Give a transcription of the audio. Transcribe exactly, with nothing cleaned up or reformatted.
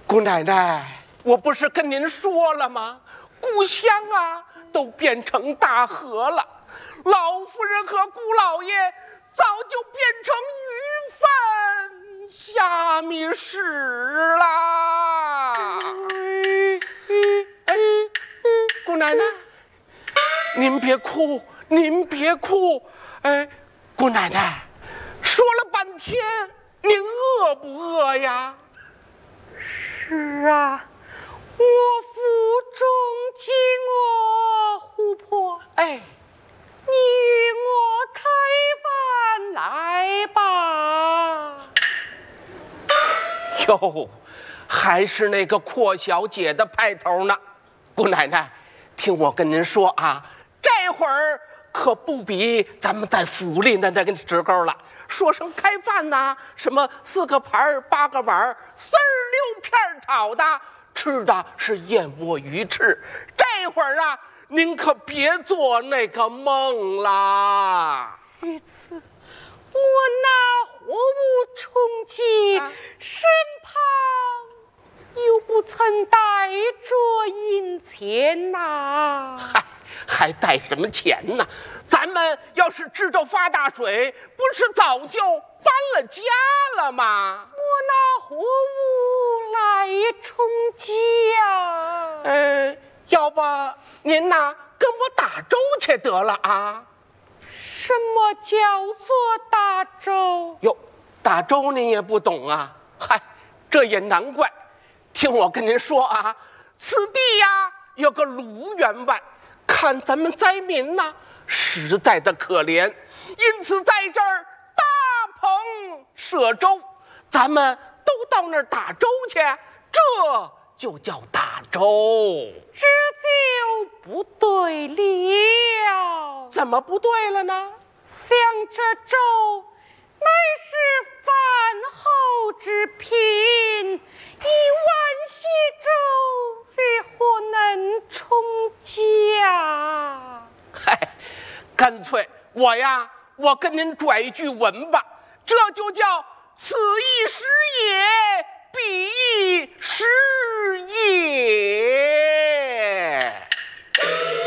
姑奶奶，我不是跟您说了吗？故乡啊，都变成大河了，老夫人和姑老爷早就变成鱼粪虾米屎啦！哎，姑奶奶，您别哭，您别哭。哎，姑奶奶，说了半天，您饿不饿呀？ 是啊，我腹中饥饿琥珀， 哎， 你与我开饭来吧。 哟，还是那个阔小姐的派头呢。姑奶奶，听我跟您说啊，这会儿可不比咱们在府里的那个时候了。说声开饭呐，什么四个盘八个碗丝儿六片炒的，吃的是燕窝鱼翅。这会儿啊，您可别做那个梦啦。 于此，我那货物充饥， 啊身旁又不曾带着银钱呐、 嗨，还带什么钱呢？咱们要是知道发大水，不是早就搬了家了吗？ 我那货物来充饥呀、 呃，要不您呐跟我打粥去得了啊？ 什么叫做大粥？ 哟，打粥您也不懂啊？嗨，这也难怪。听我跟您说啊，此地呀有个卢员外，看咱们灾民呐实在的可怜，因此在这儿大棚设粥，咱们都到那儿打粥去，这就叫打粥。 这就不对了。 怎么不对了呢？ 想这粥乃是饭后之品，一碗稀粥如何能充饥啊？ 嗨，干脆我呀，我跟您拽一句文吧，这就叫此一时也，彼一时也。